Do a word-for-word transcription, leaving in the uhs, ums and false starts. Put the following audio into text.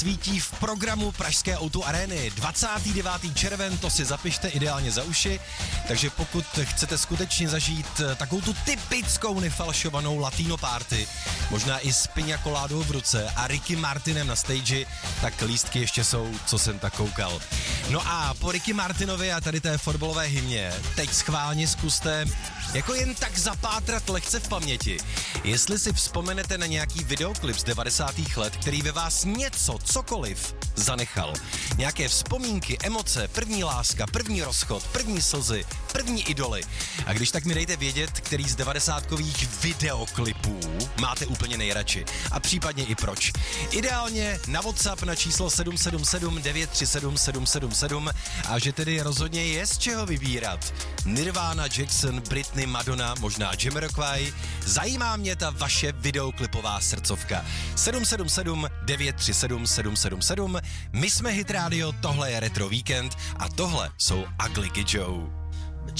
svítí v programu Pražské ó dvě Arény. dvacátého devátého červen, to si zapište ideálně za uši, takže pokud chcete skutečně zažít takovou tu typickou nefalšovanou latino party, možná i s piña coládou v ruce a Ricky Martinem na stage, tak lístky ještě jsou, co jsem tak koukal. No a po Ricky Martinovi a tady té fotbalové hymně teď schválně zkuste jako jen tak zapátrat lehce v paměti, jestli si vzpomenete na nějaký videoklip z devadesátých let, který ve vás něco, cokoliv zanechal. Nějaké vzpomínky, emoce, první láska, první rozchod, první slzy, první idoly. A když tak mi dejte vědět, který z devadesátkových videoklipů máte úplně nejradši. A případně i proč. Ideálně na WhatsApp na číslo sedm sedm sedm devět tři sedm sedm sedm sedm a že tedy rozhodně je z čeho vybírat. Nirvana, Jackson, Britney, Madonna, možná Jamiroquai. Zajímá mě ta vaše videoklipová srdcovka. sedm sedm sedm devět tři sedm sedm sedm sedm. My jsme Hit Radio, tohle je Retro Víkend a tohle jsou Ugly Kid Joe.